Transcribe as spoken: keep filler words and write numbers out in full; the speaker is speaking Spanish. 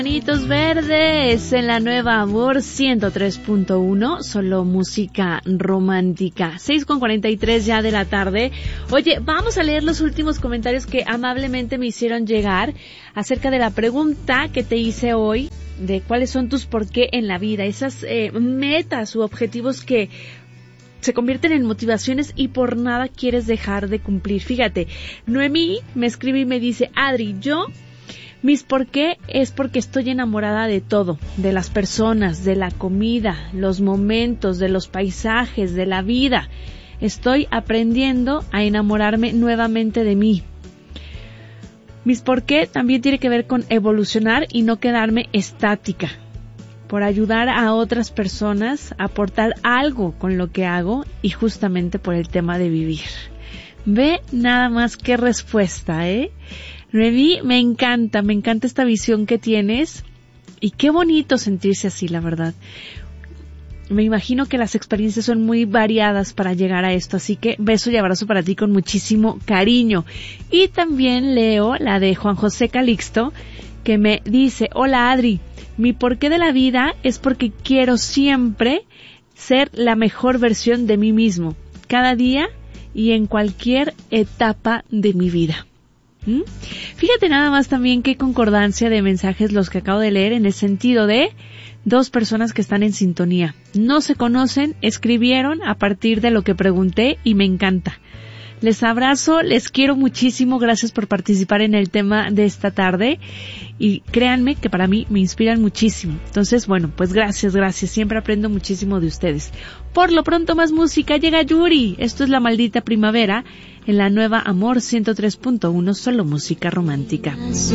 Granitos Verdes en la nueva Amor ciento tres punto uno, solo música romántica. seis con cuarenta y tres ya de la tarde. Oye, vamos a leer los últimos comentarios que amablemente me hicieron llegar acerca de la pregunta que te hice hoy, de cuáles son tus por qué en la vida, esas eh, metas u objetivos que se convierten en motivaciones y por nada quieres dejar de cumplir. Fíjate, Noemí me escribe y me dice, Adri, yo... mis por qué es porque estoy enamorada de todo, de las personas, de la comida, los momentos, de los paisajes, de la vida. Estoy aprendiendo a enamorarme nuevamente de mí. Mis por qué también tiene que ver con evolucionar y no quedarme estática. Por ayudar a otras personas, aportar algo con lo que hago y justamente por el tema de vivir. Ve nada más qué respuesta, ¿eh? Revi, me encanta, me encanta esta visión que tienes y qué bonito sentirse así, la verdad. Me imagino que las experiencias son muy variadas para llegar a esto, así que beso y abrazo para ti con muchísimo cariño. Y también leo la de Juan José Calixto, que me dice, hola Adri, mi porqué de la vida es porque quiero siempre ser la mejor versión de mí mismo, cada día y en cualquier etapa de mi vida. ¿Mm? Fíjate nada más también qué concordancia de mensajes los que acabo de leer en el sentido de dos personas que están en sintonía. No se conocen, escribieron a partir de lo que pregunté y me encanta. Les abrazo, les quiero muchísimo, gracias por participar en el tema de esta tarde y créanme que para mí me inspiran muchísimo. Entonces, bueno, pues gracias, gracias, siempre aprendo muchísimo de ustedes. Por lo pronto más música, llega Yuri, esto es La Maldita Primavera en la nueva Amor ciento tres punto uno, solo música romántica.